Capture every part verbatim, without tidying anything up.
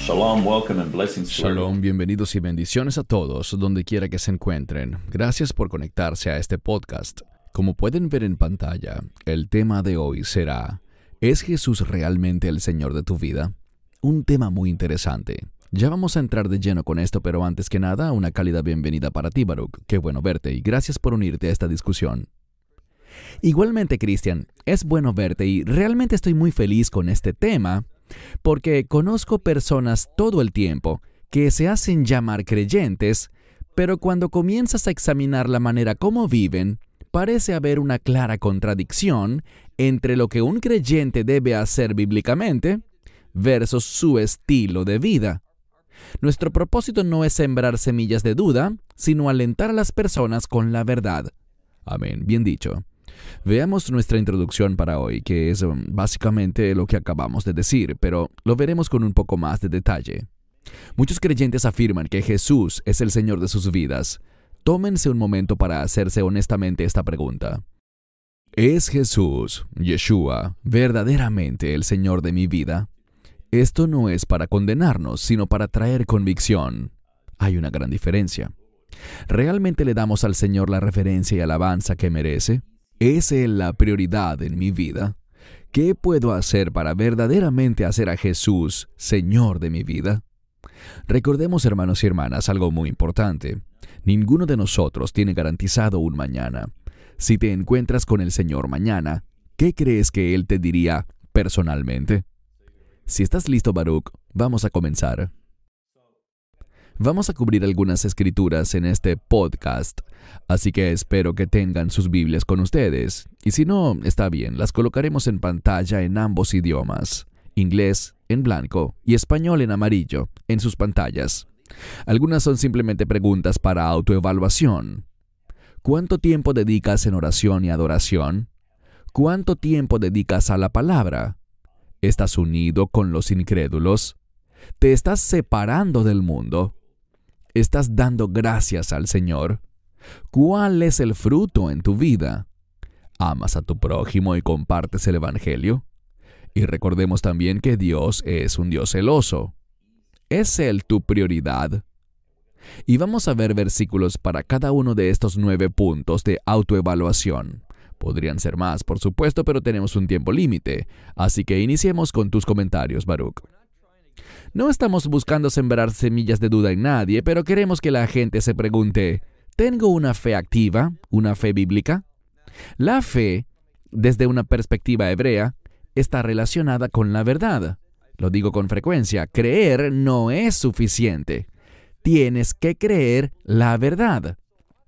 Shalom, welcome and blessings to everyone. Shalom, bienvenidos y bendiciones a todos, donde quiera que se encuentren. Gracias por conectarse a este podcast. Como pueden ver en pantalla, el tema de hoy será: ¿es Jesús realmente el Señor de tu vida? Un tema muy interesante. Ya vamos a entrar de lleno con esto, pero antes que nada, una cálida bienvenida para ti, Baruch. Qué bueno verte y gracias por unirte a esta discusión. Igualmente, Cristian, es bueno verte y realmente estoy muy feliz con este tema, porque conozco personas todo el tiempo que se hacen llamar creyentes, pero cuando comienzas a examinar la manera como viven, parece haber una clara contradicción entre lo que un creyente debe hacer bíblicamente versus su estilo de vida. Nuestro propósito no es sembrar semillas de duda, sino alentar a las personas con la verdad. Amén, bien dicho. Veamos nuestra introducción para hoy, que es um, básicamente lo que acabamos de decir, pero lo veremos con un poco más de detalle. Muchos creyentes afirman que Jesús es el Señor de sus vidas. Tómense un momento para hacerse honestamente esta pregunta. ¿Es Jesús, Yeshua, verdaderamente el Señor de mi vida? Esto no es para condenarnos, sino para traer convicción. Hay una gran diferencia. ¿Realmente le damos al Señor la reverencia y alabanza que merece? ¿Es Él la prioridad en mi vida? ¿Qué puedo hacer para verdaderamente hacer a Jesús Señor de mi vida? Recordemos, hermanos y hermanas, algo muy importante. Ninguno de nosotros tiene garantizado un mañana. Si te encuentras con el Señor mañana, ¿qué crees que Él te diría personalmente? Si estás listo, Baruch, vamos a comenzar. Vamos a cubrir algunas escrituras en este podcast, así que espero que tengan sus Biblias con ustedes. Y si no, está bien, las colocaremos en pantalla en ambos idiomas, inglés en blanco y español en amarillo, en sus pantallas. Algunas son simplemente preguntas para autoevaluación. ¿Cuánto tiempo dedicas en oración y adoración? ¿Cuánto tiempo dedicas a la palabra? ¿Estás unido con los incrédulos? ¿Te estás separando del mundo? ¿Estás dando gracias al Señor? ¿Cuál es el fruto en tu vida? ¿Amas a tu prójimo y compartes el Evangelio? Y recordemos también que Dios es un Dios celoso. ¿Es Él tu prioridad? Y vamos a ver versículos para cada uno de estos nueve puntos de autoevaluación. Podrían ser más, por supuesto, pero tenemos un tiempo límite. Así que iniciemos con tus comentarios, Baruch. No estamos buscando sembrar semillas de duda en nadie, pero queremos que la gente se pregunte: ¿tengo una fe activa, una fe bíblica? La fe, desde una perspectiva hebrea, está relacionada con la verdad. Lo digo con frecuencia, creer no es suficiente. Tienes que creer la verdad.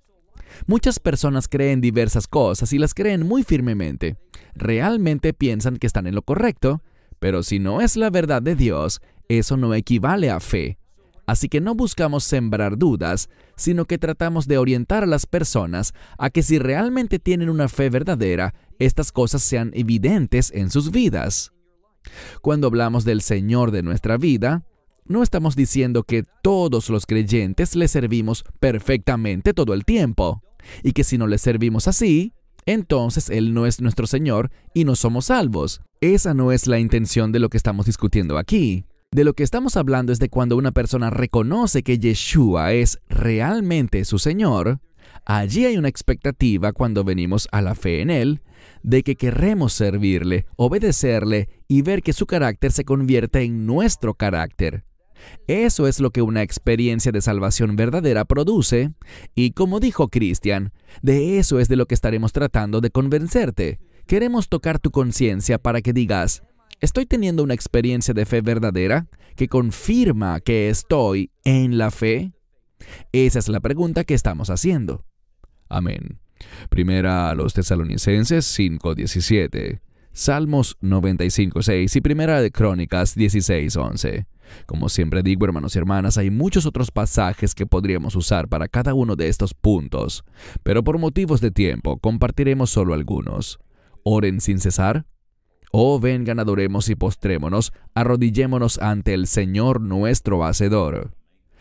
Muchas personas creen diversas cosas y las creen muy firmemente. Realmente piensan que están en lo correcto, pero si no es la verdad de Dios, eso no equivale a fe. Así que no buscamos sembrar dudas, sino que tratamos de orientar a las personas a que si realmente tienen una fe verdadera, estas cosas sean evidentes en sus vidas. Cuando hablamos del Señor de nuestra vida, no estamos diciendo que todos los creyentes le servimos perfectamente todo el tiempo, y que si no le servimos así, entonces Él no es nuestro Señor y no somos salvos. Esa no es la intención de lo que estamos discutiendo aquí. De lo que estamos hablando es de cuando una persona reconoce que Yeshua es realmente su Señor. Allí hay una expectativa cuando venimos a la fe en Él, de que queremos servirle, obedecerle y ver que su carácter se convierte en nuestro carácter. Eso es lo que una experiencia de salvación verdadera produce, y como dijo Cristian, de eso es de lo que estaremos tratando de convencerte. Queremos tocar tu conciencia para que digas: ¿estoy teniendo una experiencia de fe verdadera que confirma que estoy en la fe? Esa es la pregunta que estamos haciendo. Amén. Primera a los Tesalonicenses cinco diecisiete, Salmos noventa y cinco seis y Primera de Crónicas dieciséis once. Como siempre digo, hermanos y hermanas, hay muchos otros pasajes que podríamos usar para cada uno de estos puntos, pero por motivos de tiempo compartiremos solo algunos. Oren sin cesar. Oh, vengan, adoremos y postrémonos, arrodillémonos ante el Señor nuestro Hacedor.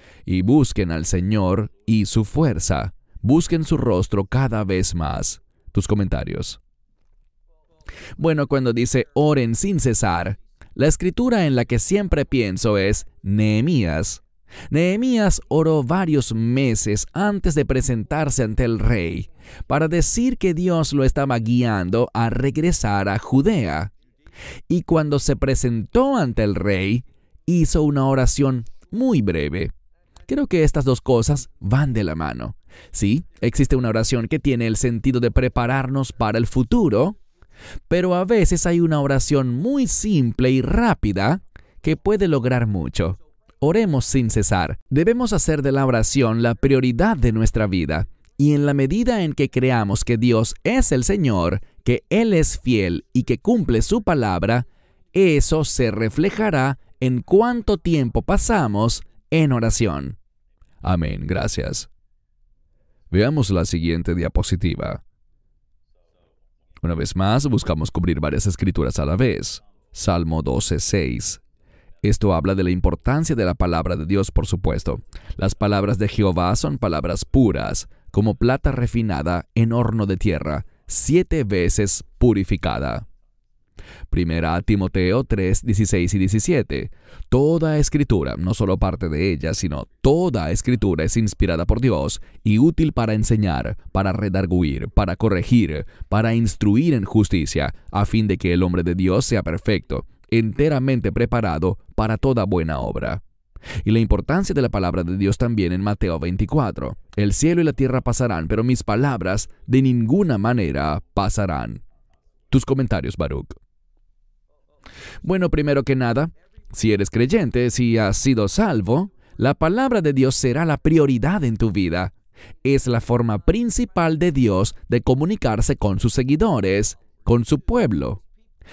Y busquen al Señor y su fuerza, busquen su rostro cada vez más. Tus comentarios. Bueno, cuando dice oren sin cesar, La escritura en la que siempre pienso es Nehemías. Nehemías oró varios meses antes de presentarse ante el rey para decir que Dios lo estaba guiando a regresar a Judea. Y cuando se presentó ante el rey, hizo una oración muy breve. Creo que estas dos cosas van de la mano. Sí, existe una oración que tiene el sentido de prepararnos para el futuro, pero a veces hay una oración muy simple y rápida que puede lograr mucho. Oremos sin cesar. Debemos hacer de la oración la prioridad de nuestra vida, y en la medida en que creamos que Dios es el Señor, que Él es fiel y que cumple su palabra, eso se reflejará en cuánto tiempo pasamos en oración. Amén, gracias. Veamos la siguiente diapositiva. Una vez más, buscamos cubrir varias escrituras a la vez. Salmo doce seis. Esto habla de la importancia de la palabra de Dios, por supuesto. Las palabras de Jehová son palabras puras, como plata refinada en horno de tierra, siete veces purificada. Primera a Timoteo tres dieciséis y diecisiete. Toda escritura, no solo parte de ella, sino toda escritura es inspirada por Dios y útil para enseñar, para redarguir, para corregir, para instruir en justicia, a fin de que el hombre de Dios sea perfecto, enteramente preparado para toda buena obra. Y la importancia de la palabra de Dios también en Mateo veinticuatro. El cielo y la tierra pasarán, pero mis palabras de ninguna manera pasarán. Tus comentarios, Baruch. Bueno, primero que nada, si eres creyente, si has sido salvo, la palabra de Dios será la prioridad en tu vida. Es la forma principal de Dios de comunicarse con sus seguidores, con su pueblo.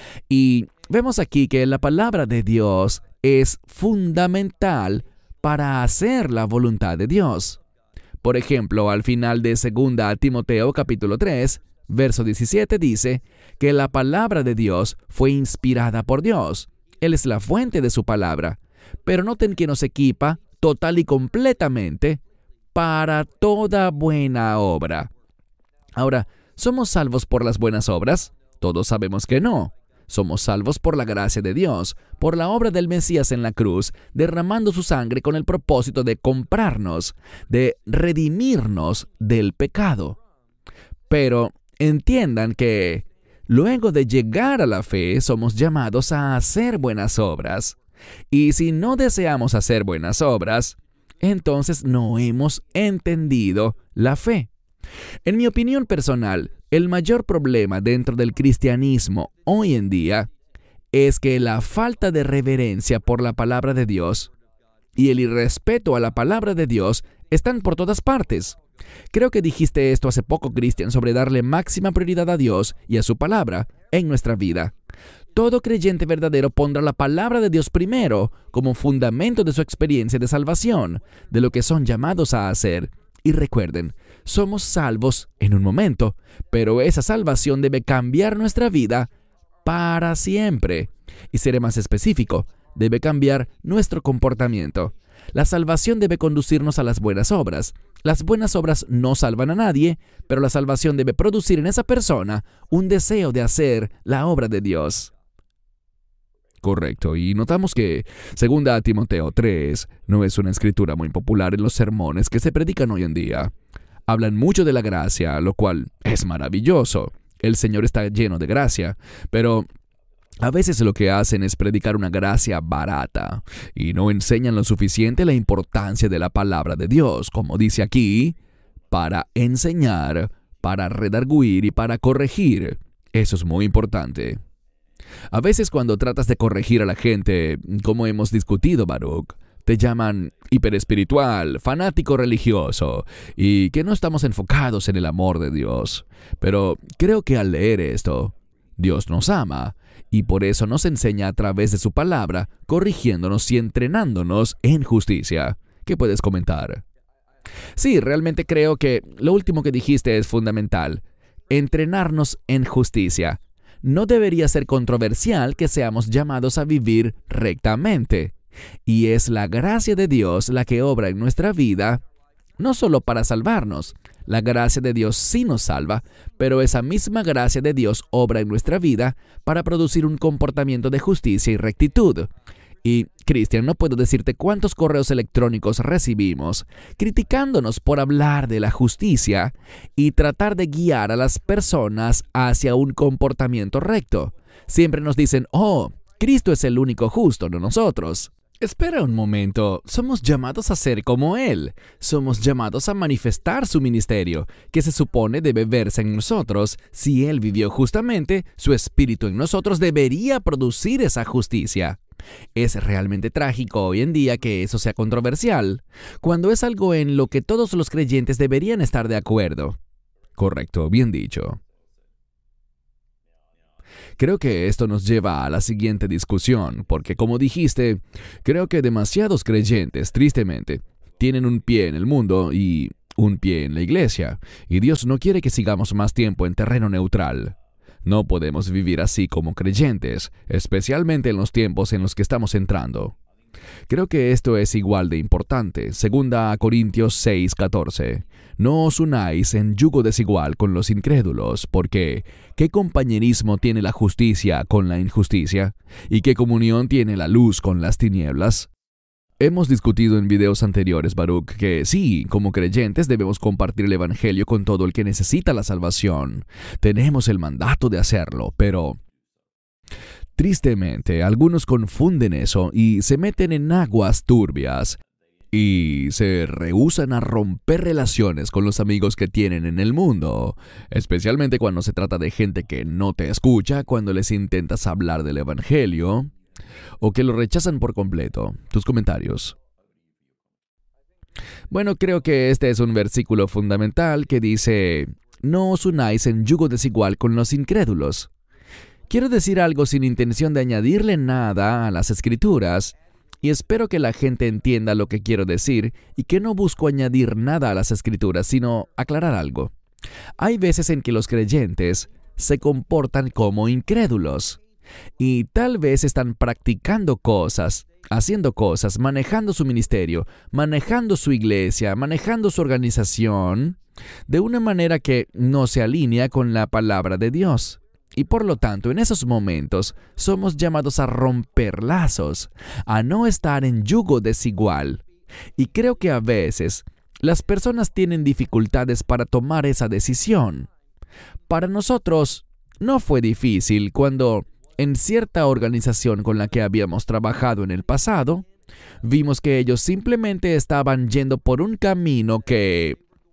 Y vemos aquí que la palabra de Dios es fundamental para hacer la voluntad de Dios. Por ejemplo, al final de Segunda Timoteo capítulo tres, verso diecisiete dice que la palabra de Dios fue inspirada por Dios. Él es la fuente de su palabra. Pero noten que nos equipa total y completamente para toda buena obra. Ahora, ¿somos salvos por las buenas obras? Todos sabemos que no. Somos salvos por la gracia de Dios, por la obra del Mesías en la cruz, derramando su sangre con el propósito de comprarnos, de redimirnos del pecado. Pero entiendan que luego de llegar a la fe, somos llamados a hacer buenas obras. Y si no deseamos hacer buenas obras, entonces no hemos entendido la fe. En mi opinión personal, el mayor problema dentro del cristianismo hoy en día es que la falta de reverencia por la palabra de Dios y el irrespeto a la palabra de Dios están por todas partes. Creo que dijiste esto hace poco, Cristian, sobre darle máxima prioridad a Dios y a su palabra en nuestra vida. Todo creyente verdadero pondrá la palabra de Dios primero como fundamento de su experiencia de salvación, de lo que son llamados a hacer. Y recuerden, somos salvos en un momento, pero esa salvación debe cambiar nuestra vida para siempre. Y seré más específico, debe cambiar nuestro comportamiento. La salvación debe conducirnos a las buenas obras. Las buenas obras no salvan a nadie, pero la salvación debe producir en esa persona un deseo de hacer la obra de Dios. Correcto, y notamos que Segunda Timoteo tres no es una escritura muy popular en los sermones que se predican hoy en día. Hablan mucho de la gracia, lo cual es maravilloso. El Señor está lleno de gracia, pero a veces lo que hacen es predicar una gracia barata y no enseñan lo suficiente la importancia de la palabra de Dios, como dice aquí, para enseñar, para redarguir y para corregir. Eso es muy importante. A veces cuando tratas de corregir a la gente, como hemos discutido, Baruch, te llaman hiperespiritual, fanático religioso, y que no estamos enfocados en el amor de Dios. Pero creo que al leer esto, Dios nos ama, y por eso nos enseña a través de su palabra, corrigiéndonos y entrenándonos en justicia. ¿Qué puedes comentar? Sí, realmente creo que lo último que dijiste es fundamental. Entrenarnos en justicia. No debería ser controversial que seamos llamados a vivir rectamente. Y es la gracia de Dios la que obra en nuestra vida no solo para salvarnos. La gracia de Dios sí nos salva, pero esa misma gracia de Dios obra en nuestra vida para producir un comportamiento de justicia y rectitud. Y, Cristian, no puedo decirte cuántos correos electrónicos recibimos criticándonos por hablar de la justicia y tratar de guiar a las personas hacia un comportamiento recto. Siempre nos dicen, oh, Cristo es el único justo, no nosotros. Espera un momento, somos llamados a ser como Él. Somos llamados a manifestar su ministerio, que se supone debe verse en nosotros. Si Él vivió justamente, su espíritu en nosotros debería producir esa justicia. Es realmente trágico hoy en día que eso sea controversial, cuando es algo en lo que todos los creyentes deberían estar de acuerdo. Correcto, bien dicho. Creo que esto nos lleva a la siguiente discusión, porque como dijiste, creo que demasiados creyentes, tristemente, tienen un pie en el mundo y un pie en la iglesia, y Dios no quiere que sigamos más tiempo en terreno neutral. No podemos vivir así como creyentes, especialmente en los tiempos en los que estamos entrando. Creo que esto es igual de importante. Segunda a Corintios seis catorce. No os unáis en yugo desigual con los incrédulos, porque ¿qué compañerismo tiene la justicia con la injusticia? ¿Y qué comunión tiene la luz con las tinieblas? Hemos discutido en videos anteriores, Baruch, que sí, como creyentes debemos compartir el Evangelio con todo el que necesita la salvación. Tenemos el mandato de hacerlo, pero tristemente, algunos confunden eso y se meten en aguas turbias y se rehúsan a romper relaciones con los amigos que tienen en el mundo, especialmente cuando se trata de gente que no te escucha cuando les intentas hablar del Evangelio, o que lo rechazan por completo. Tus comentarios. Bueno, creo que este es un versículo fundamental que dice, no os unáis en yugo desigual con los incrédulos. Quiero decir algo sin intención de añadirle nada a las Escrituras, y espero que la gente entienda lo que quiero decir y que no busco añadir nada a las Escrituras, sino aclarar algo. Hay veces en que los creyentes se comportan como incrédulos, y tal vez están practicando cosas, haciendo cosas, manejando su ministerio, manejando su iglesia, manejando su organización, de una manera que no se alinea con la palabra de Dios. Y por lo tanto, en esos momentos, somos llamados a romper lazos, a no estar en yugo desigual. Y creo que a veces, las personas tienen dificultades para tomar esa decisión. Para nosotros, no fue difícil cuando, en cierta organización con la que habíamos trabajado en el pasado, vimos que ellos simplemente estaban yendo por un camino que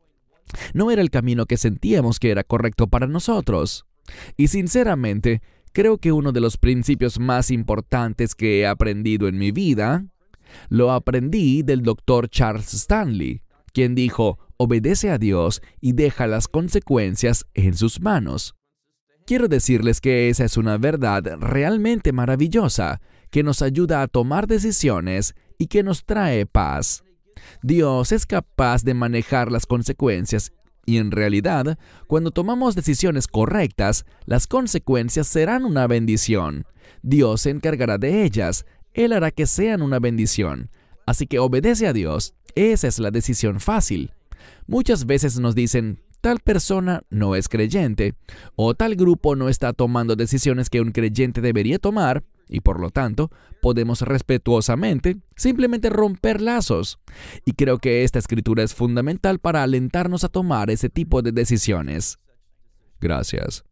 no era el camino que sentíamos que era correcto para nosotros. Y sinceramente, creo que uno de los principios más importantes que he aprendido en mi vida, lo aprendí del doctor Charles Stanley, quien dijo, obedece a Dios y deja las consecuencias en sus manos. Quiero decirles que esa es una verdad realmente maravillosa, que nos ayuda a tomar decisiones y que nos trae paz. Dios es capaz de manejar las consecuencias y en realidad, cuando tomamos decisiones correctas, las consecuencias serán una bendición. Dios se encargará de ellas. Él hará que sean una bendición. Así que obedece a Dios. Esa es la decisión fácil. Muchas veces nos dicen, tal persona no es creyente, o tal grupo no está tomando decisiones que un creyente debería tomar, y por lo tanto, podemos respetuosamente simplemente romper lazos. Y creo que esta escritura es fundamental para alentarnos a tomar ese tipo de decisiones. Gracias.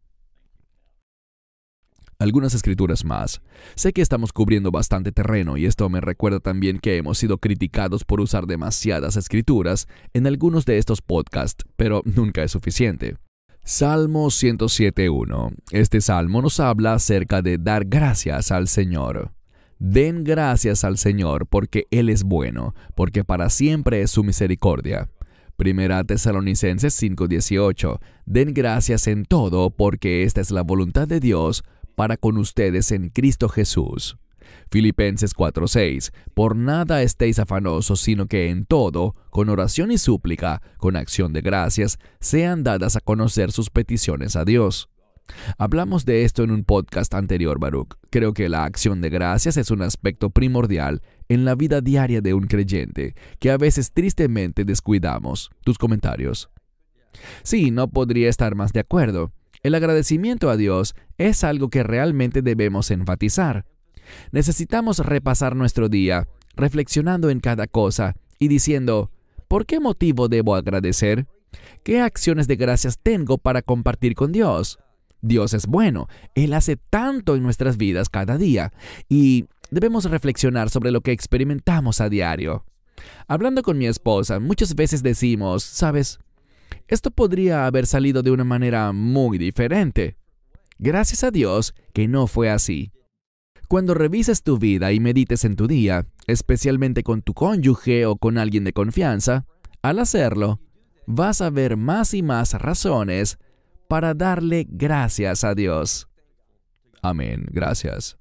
Algunas escrituras más. Sé que estamos cubriendo bastante terreno y esto me recuerda también que hemos sido criticados por usar demasiadas escrituras en algunos de estos podcasts, pero nunca es suficiente. Salmo ciento siete uno. Este salmo nos habla acerca de dar gracias al Señor. Den gracias al Señor porque Él es bueno, porque para siempre es su misericordia. Primera Tesalonicenses cinco dieciocho. Den gracias en todo porque esta es la voluntad de Dios para con ustedes en Cristo Jesús. Filipenses cuatro seis. Por nada estéis afanosos, sino que en todo, con oración y súplica, con acción de gracias, sean dadas a conocer sus peticiones a Dios. Hablamos de esto en un podcast anterior, Baruch. Creo que la acción de gracias es un aspecto primordial en la vida diaria de un creyente, que a veces tristemente descuidamos. Tus comentarios. Sí, no podría estar más de acuerdo. El agradecimiento a Dios es algo que realmente debemos enfatizar. Necesitamos repasar nuestro día, reflexionando en cada cosa y diciendo, ¿por qué motivo debo agradecer? ¿Qué acciones de gracias tengo para compartir con Dios? Dios es bueno, Él hace tanto en nuestras vidas cada día y debemos reflexionar sobre lo que experimentamos a diario. Hablando con mi esposa, muchas veces decimos, ¿sabes? Esto podría haber salido de una manera muy diferente. Gracias a Dios que no fue así. Cuando revises tu vida y medites en tu día, especialmente con tu cónyuge o con alguien de confianza, al hacerlo, vas a ver más y más razones para darle gracias a Dios. Amén. Gracias.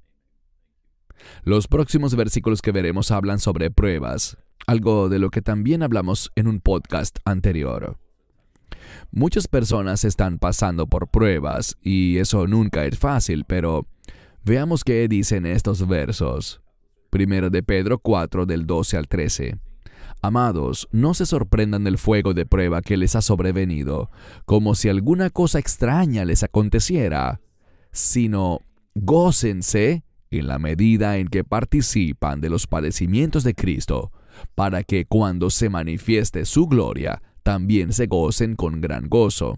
Los próximos versículos que veremos hablan sobre pruebas, algo de lo que también hablamos en un podcast anterior. Muchas personas están pasando por pruebas y eso nunca es fácil, pero veamos qué dicen estos versos. Primero de Pedro cuatro, del doce al trece. Amados, no se sorprendan del fuego de prueba que les ha sobrevenido, como si alguna cosa extraña les aconteciera, sino gócense en la medida en que participan de los padecimientos de Cristo, para que cuando se manifieste su gloria, también se gocen con gran gozo.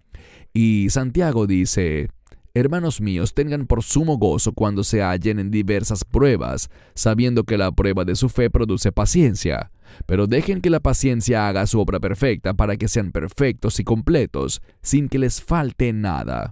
Y Santiago dice, hermanos míos, tengan por sumo gozo cuando se hallen en diversas pruebas, sabiendo que la prueba de su fe produce paciencia. Pero dejen que la paciencia haga su obra perfecta para que sean perfectos y completos, sin que les falte nada.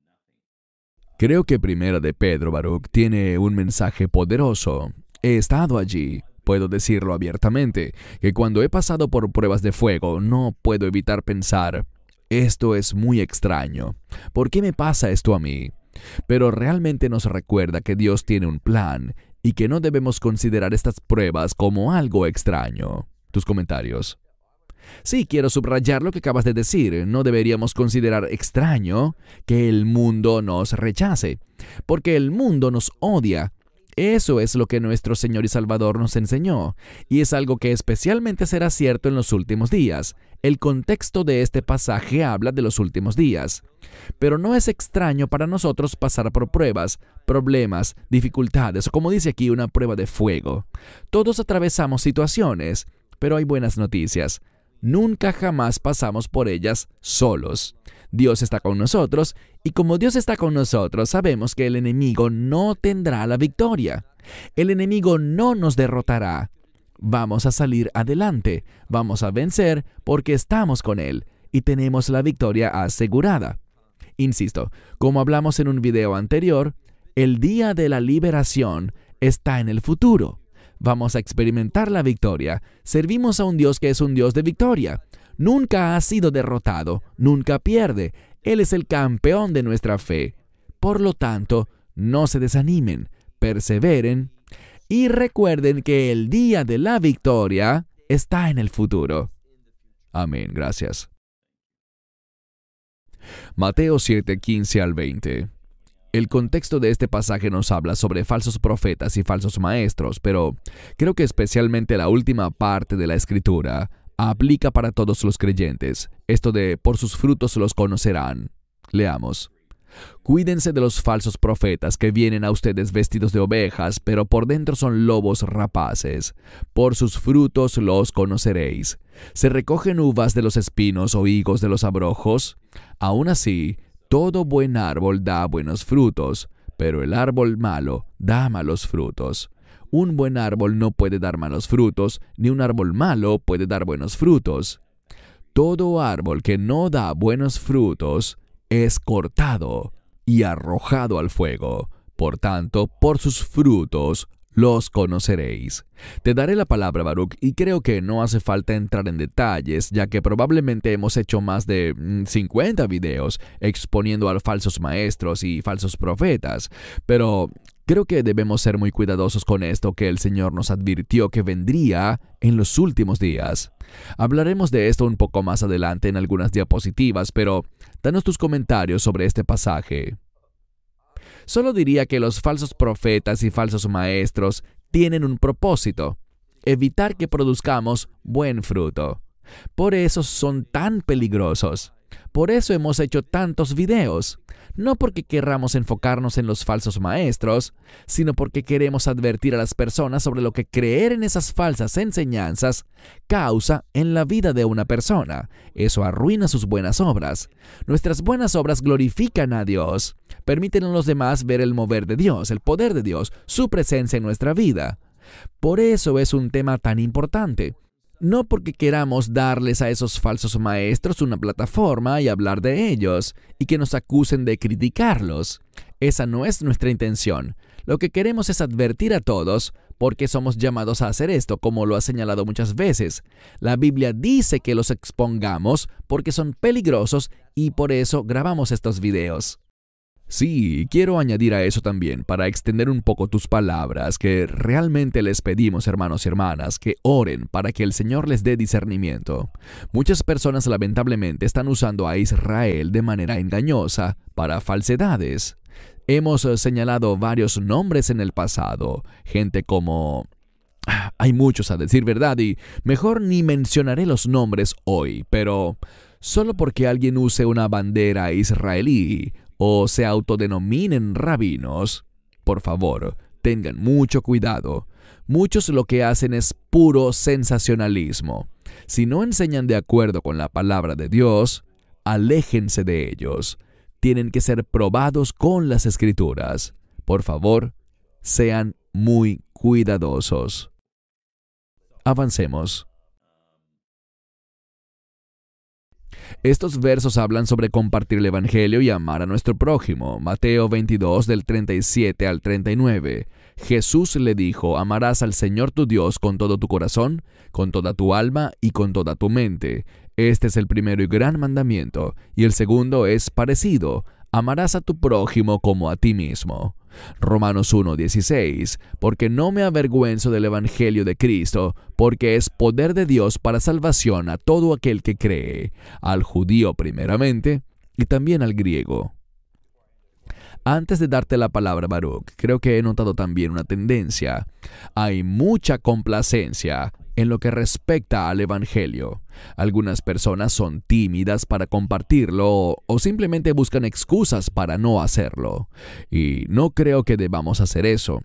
Creo que Primera de Pedro, Baruch, tiene un mensaje poderoso. He estado allí, puedo decirlo abiertamente, que cuando he pasado por pruebas de fuego, no puedo evitar pensar, esto es muy extraño. ¿Por qué me pasa esto a mí? Pero realmente nos recuerda que Dios tiene un plan y que no debemos considerar estas pruebas como algo extraño. Tus comentarios. Sí, quiero subrayar lo que acabas de decir. No deberíamos considerar extraño que el mundo nos rechace, porque el mundo nos odia. Eso es lo que nuestro Señor y Salvador nos enseñó, y es algo que especialmente será cierto en los últimos días. El contexto de este pasaje habla de los últimos días. Pero no es extraño para nosotros pasar por pruebas, problemas, dificultades, o como dice aquí, una prueba de fuego. Todos atravesamos situaciones, pero hay buenas noticias. Nunca jamás pasamos por ellas solos. Dios está con nosotros, y como Dios está con nosotros, sabemos que el enemigo no tendrá la victoria. El enemigo no nos derrotará. Vamos a salir adelante, vamos a vencer porque estamos con Él y tenemos la victoria asegurada. Insisto, como hablamos en un video anterior, el día de la liberación está en el futuro. Vamos a experimentar la victoria. Servimos a un Dios que es un Dios de victoria. Nunca ha sido derrotado, nunca pierde. Él es el campeón de nuestra fe. Por lo tanto, no se desanimen, perseveren y recuerden que el día de la victoria está en el futuro. Amén. Gracias. Mateo siete, quince al veinte. El contexto de este pasaje nos habla sobre falsos profetas y falsos maestros, pero creo que especialmente la última parte de la Escritura aplica para todos los creyentes. Esto de por sus frutos los conocerán. Leamos. Cuídense de los falsos profetas que vienen a ustedes vestidos de ovejas, pero por dentro son lobos rapaces. Por sus frutos los conoceréis. ¿Se recogen uvas de los espinos o higos de los abrojos? Aún así, todo buen árbol da buenos frutos, pero el árbol malo da malos frutos. Un buen árbol no puede dar malos frutos, ni un árbol malo puede dar buenos frutos. Todo árbol que no da buenos frutos es cortado y arrojado al fuego. Por tanto, por sus frutos los conoceréis. Te daré la palabra, Baruch, y creo que no hace falta entrar en detalles, ya que probablemente hemos hecho más de cincuenta videos exponiendo a falsos maestros y falsos profetas, pero creo que debemos ser muy cuidadosos con esto que el Señor nos advirtió que vendría en los últimos días. Hablaremos de esto un poco más adelante en algunas diapositivas, pero Danos tus comentarios sobre este pasaje. Solo diría que los falsos profetas y falsos maestros tienen un propósito: evitar que produzcamos buen fruto. Por eso son tan peligrosos. Por eso hemos hecho tantos videos. No porque querramos enfocarnos en los falsos maestros, sino porque queremos advertir a las personas sobre lo que creer en esas falsas enseñanzas causa en la vida de una persona. Eso arruina sus buenas obras. Nuestras buenas obras glorifican a Dios, permiten a los demás ver el mover de Dios, el poder de Dios, su presencia en nuestra vida. Por eso es un tema tan importante. No porque queramos darles a esos falsos maestros una plataforma y hablar de ellos, y que nos acusen de criticarlos. Esa no es nuestra intención. Lo que queremos es advertir a todos, porque somos llamados a hacer esto, como lo ha señalado muchas veces. La Biblia dice que los expongamos porque son peligrosos y por eso grabamos estos videos. Sí, quiero añadir a eso también, para extender un poco tus palabras, que realmente les pedimos, hermanos y hermanas, que oren para que el Señor les dé discernimiento. Muchas personas lamentablemente están usando a Israel de manera engañosa para falsedades. Hemos señalado varios nombres en el pasado, gente como... Hay muchos a decir verdad y mejor ni mencionaré los nombres hoy, pero solo porque alguien use una bandera israelí o se autodenominen rabinos, por favor, tengan mucho cuidado. Muchos lo que hacen es puro sensacionalismo. Si no enseñan de acuerdo con la palabra de Dios, aléjense de ellos. Tienen que ser probados con las Escrituras. Por favor, sean muy cuidadosos. Avancemos. Estos versos hablan sobre compartir el Evangelio y amar a nuestro prójimo. Mateo veintidós, del treinta y siete al treinta y nueve. Jesús le dijo: amarás al Señor tu Dios con todo tu corazón, con toda tu alma y con toda tu mente. Este es el primero y gran mandamiento, y el segundo es parecido: amarás a tu prójimo como a ti mismo. Romanos uno, dieciséis. Porque no me avergüenzo del Evangelio de Cristo, porque es poder de Dios para salvación a todo aquel que cree, al judío primeramente, y también al griego. Antes de darte la palabra, Baruch, creo que he notado también una tendencia. Hay mucha complacencia en lo que respecta al Evangelio. Algunas personas son tímidas para compartirlo o simplemente buscan excusas para no hacerlo. Y no creo que debamos hacer eso.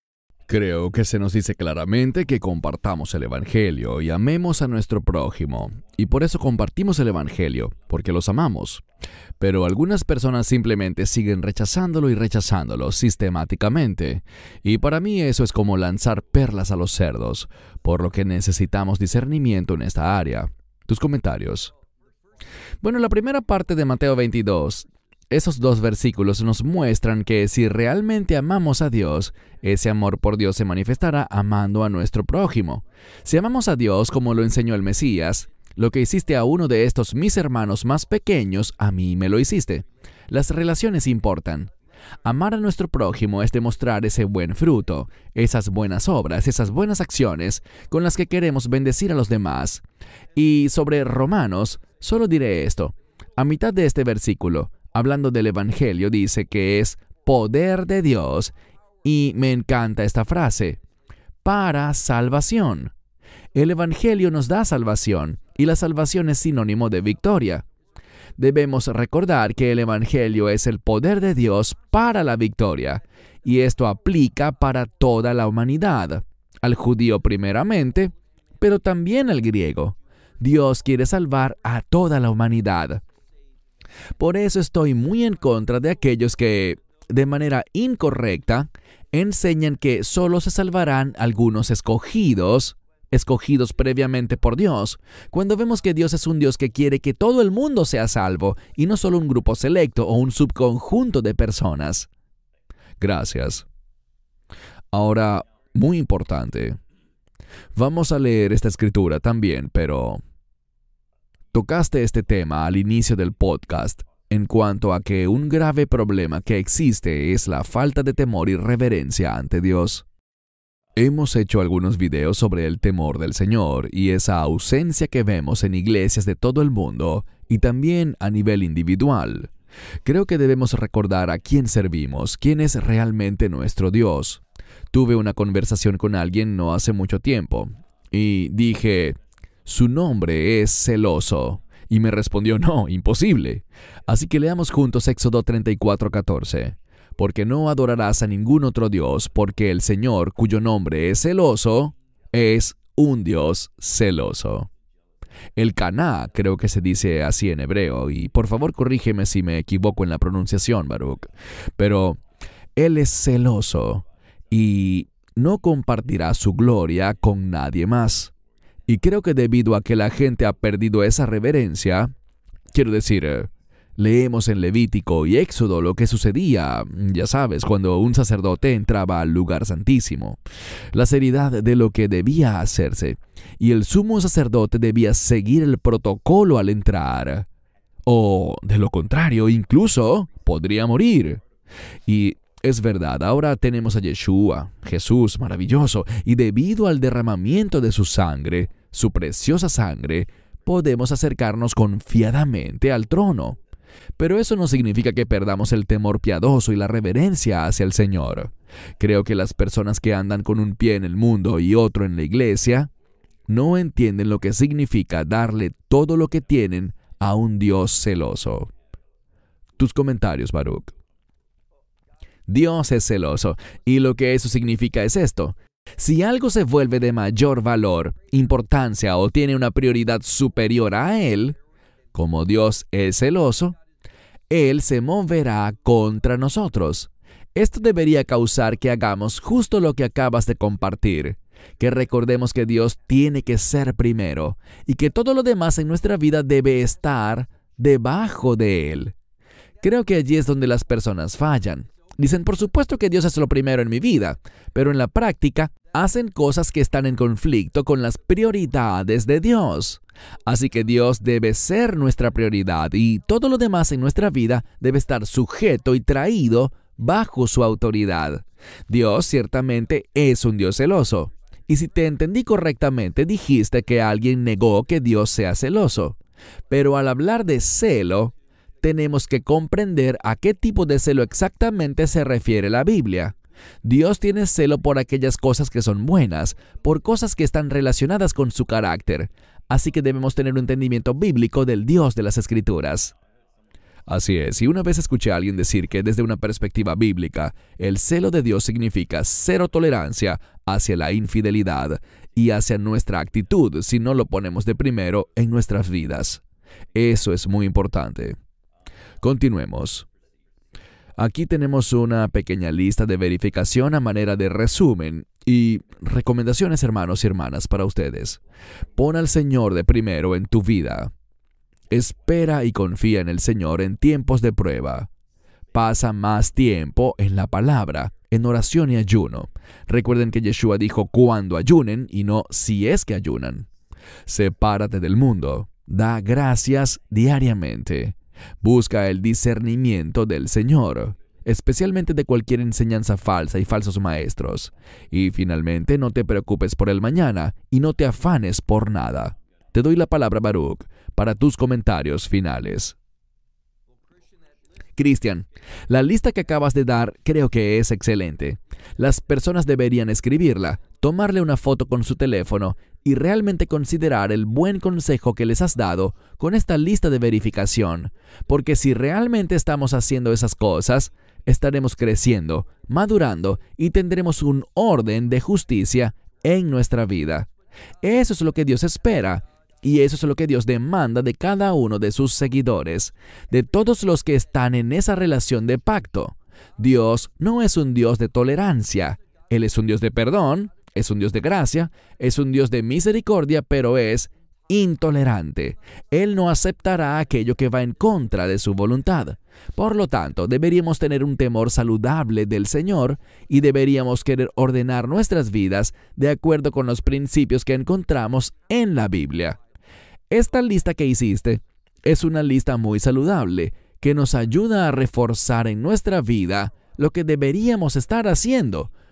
Creo que se nos dice claramente que compartamos el Evangelio y amemos a nuestro prójimo. Y por eso compartimos el Evangelio, porque los amamos. Pero algunas personas simplemente siguen rechazándolo y rechazándolo sistemáticamente. Y para mí eso es como lanzar perlas a los cerdos, por lo que necesitamos discernimiento en esta área. Tus comentarios. Bueno, la primera parte de Mateo veintidós, esos dos versículos nos muestran que si realmente amamos a Dios, ese amor por Dios se manifestará amando a nuestro prójimo. Si amamos a Dios como lo enseñó el Mesías, lo que hiciste a uno de estos mis hermanos más pequeños, a mí me lo hiciste. Las relaciones importan. Amar a nuestro prójimo es demostrar ese buen fruto, esas buenas obras, esas buenas acciones con las que queremos bendecir a los demás. Y sobre Romanos, solo diré esto. A mitad de este versículo, hablando del Evangelio, dice que es poder de Dios, y me encanta esta frase, para salvación. El Evangelio nos da salvación, y la salvación es sinónimo de victoria. Debemos recordar que el Evangelio es el poder de Dios para la victoria, y esto aplica para toda la humanidad, al judío primeramente, pero también al griego. Dios quiere salvar a toda la humanidad. Por eso estoy muy en contra de aquellos que, de manera incorrecta, enseñan que solo se salvarán algunos escogidos, escogidos previamente por Dios, cuando vemos que Dios es un Dios que quiere que todo el mundo sea salvo, y no solo un grupo selecto o un subconjunto de personas. Gracias. Ahora, muy importante. Vamos a leer esta escritura también, pero... Tocaste este tema al inicio del podcast en cuanto a que un grave problema que existe es la falta de temor y reverencia ante Dios. Hemos hecho algunos videos sobre el temor del Señor y esa ausencia que vemos en iglesias de todo el mundo y también a nivel individual. Creo que debemos recordar a quién servimos, quién es realmente nuestro Dios. Tuve una conversación con alguien no hace mucho tiempo y dije, su nombre es celoso. Y me respondió, no, imposible. Así que leamos juntos Éxodo treinta y cuatro, catorce. Porque no adorarás a ningún otro Dios, porque el Señor, cuyo nombre es celoso, es un Dios celoso. El Caná, creo que se dice así en hebreo, y por favor corrígeme si me equivoco en la pronunciación, Baruch. Pero Él es celoso y no compartirá su gloria con nadie más. Y creo que debido a que la gente ha perdido esa reverencia, quiero decir, eh, leemos en Levítico y Éxodo lo que sucedía, ya sabes, cuando un sacerdote entraba al lugar santísimo, la seriedad de lo que debía hacerse, y el sumo sacerdote debía seguir el protocolo al entrar, o de lo contrario, incluso podría morir. Y es verdad, ahora tenemos a Yeshua, Jesús maravilloso, y debido al derramamiento de su sangre, su preciosa sangre, podemos acercarnos confiadamente al trono. Pero eso no significa que perdamos el temor piadoso y la reverencia hacia el Señor. Creo que las personas que andan con un pie en el mundo y otro en la iglesia no entienden lo que significa darle todo lo que tienen a un Dios celoso. Tus comentarios, Baruch. Dios es celoso, y lo que eso significa es esto. Si algo se vuelve de mayor valor, importancia o tiene una prioridad superior a Él, como Dios es celoso, Él se moverá contra nosotros. Esto debería causar que hagamos justo lo que acabas de compartir, que recordemos que Dios tiene que ser primero y que todo lo demás en nuestra vida debe estar debajo de Él. Creo que allí es donde las personas fallan. Dicen, por supuesto que Dios es lo primero en mi vida, pero en la práctica hacen cosas que están en conflicto con las prioridades de Dios. Así que Dios debe ser nuestra prioridad y todo lo demás en nuestra vida debe estar sujeto y traído bajo su autoridad. Dios ciertamente es un Dios celoso. Y si te entendí correctamente, dijiste que alguien negó que Dios sea celoso. Pero al hablar de celo, tenemos que comprender a qué tipo de celo exactamente se refiere la Biblia. Dios tiene celo por aquellas cosas que son buenas, por cosas que están relacionadas con su carácter. Así que debemos tener un entendimiento bíblico del Dios de las Escrituras. Así es, y una vez escuché a alguien decir que desde una perspectiva bíblica, el celo de Dios significa cero tolerancia hacia la infidelidad y hacia nuestra actitud si no lo ponemos de primero en nuestras vidas. Eso es muy importante. Continuemos. Aquí tenemos una pequeña lista de verificación a manera de resumen y recomendaciones, hermanos y hermanas, para ustedes. Pon al Señor de primero en tu vida. Espera y confía en el Señor en tiempos de prueba. Pasa más tiempo en la palabra, en oración y ayuno. Recuerden que Yeshua dijo cuando ayunen y no si es que ayunan. Sepárate del mundo. Da gracias diariamente. Busca el discernimiento del Señor, especialmente de cualquier enseñanza falsa y falsos maestros. Y finalmente, no te preocupes por el mañana y no te afanes por nada. Te doy la palabra, Baruch, para tus comentarios finales. Cristian, la lista que acabas de dar creo que es excelente. Las personas deberían escribirla, tomarle una foto con su teléfono y realmente considerar el buen consejo que les has dado con esta lista de verificación, porque si realmente estamos haciendo esas cosas, estaremos creciendo, madurando y tendremos un orden de justicia en nuestra vida. Eso es lo que Dios espera. Y eso es lo que Dios demanda de cada uno de sus seguidores, de todos los que están en esa relación de pacto. Dios no es un Dios de tolerancia. Él es un Dios de perdón, es un Dios de gracia, es un Dios de misericordia, pero es intolerante. Él no aceptará aquello que va en contra de su voluntad. Por lo tanto, deberíamos tener un temor saludable del Señor y deberíamos querer ordenar nuestras vidas de acuerdo con los principios que encontramos en la Biblia. Esta lista que hiciste es una lista muy saludable que nos ayuda a reforzar en nuestra vida lo que deberíamos estar haciendo,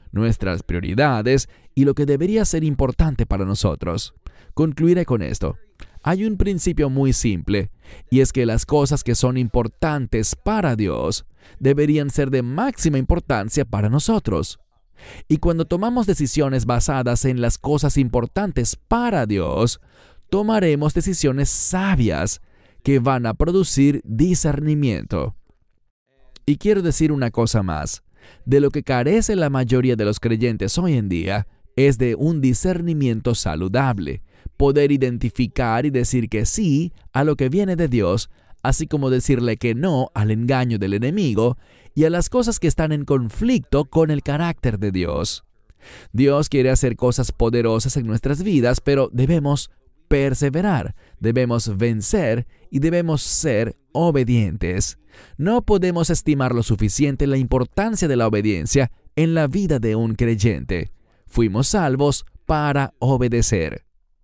nuestras prioridades y lo que debería ser importante para nosotros. Concluiré con esto. Hay un principio muy simple, y es que las cosas que son importantes para Dios deberían ser de máxima importancia para nosotros. Y cuando tomamos decisiones basadas en las cosas importantes para Dios, tomaremos decisiones sabias que van a producir discernimiento. Y quiero decir una cosa más. De lo que carece la mayoría de los creyentes hoy en día es de un discernimiento saludable, poder identificar y decir que sí a lo que viene de Dios, así como decirle que no al engaño del enemigo y a las cosas que están en conflicto con el carácter de Dios. Dios quiere hacer cosas poderosas en nuestras vidas, pero debemos perseverar, debemos vencer y debemos ser obedientes. No podemos estimar lo suficiente la importancia de la obediencia en la vida de un creyente. Fuimos salvos para obedecer.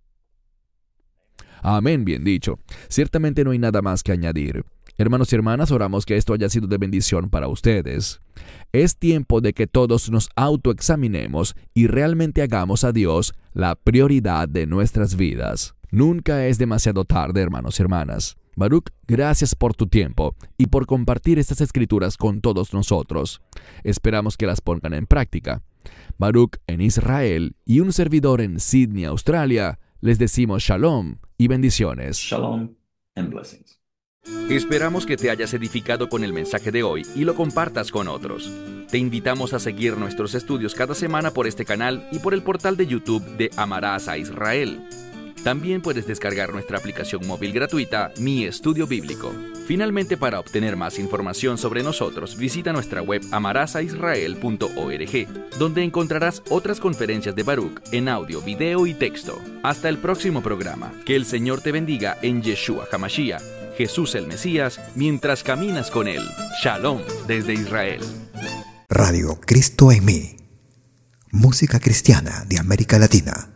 Amén, bien dicho. Ciertamente no hay nada más que añadir. Hermanos y hermanas, oramos que esto haya sido de bendición para ustedes. Es tiempo de que todos nos autoexaminemos y realmente hagamos a Dios la prioridad de nuestras vidas. Nunca es demasiado tarde, hermanos y hermanas. Baruch, gracias por tu tiempo y por compartir estas escrituras con todos nosotros. Esperamos que las pongan en práctica. Baruch en Israel y un servidor en Sydney, Australia, les decimos shalom y bendiciones. Shalom and blessings. Esperamos que te hayas edificado con el mensaje de hoy y lo compartas con otros. Te invitamos a seguir nuestros estudios cada semana por este canal y por el portal de YouTube de Amarás a Israel. También puedes descargar nuestra aplicación móvil gratuita, Mi Estudio Bíblico. Finalmente, para obtener más información sobre nosotros, visita nuestra web amarás a israel punto org, donde encontrarás otras conferencias de Baruch en audio, video y texto. Hasta el próximo programa. Que el Señor te bendiga en Yeshua HaMashiach, Jesús el Mesías, mientras caminas con Él. Shalom desde Israel. Radio Cristo en mí. Música cristiana de América Latina.